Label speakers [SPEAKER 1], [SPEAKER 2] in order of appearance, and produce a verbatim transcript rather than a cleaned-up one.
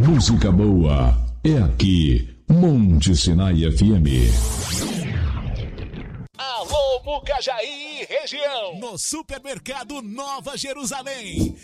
[SPEAKER 1] música boa é aqui, Monte Sinai F M.
[SPEAKER 2] Alô, Mucajaí, região. No Supermercado Nova Jerusalém.